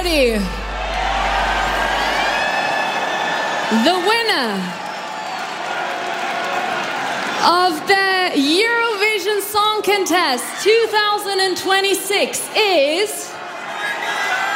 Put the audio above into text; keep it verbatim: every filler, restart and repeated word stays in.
everybody. The winner of the Eurovision Song Contest twenty twenty-six is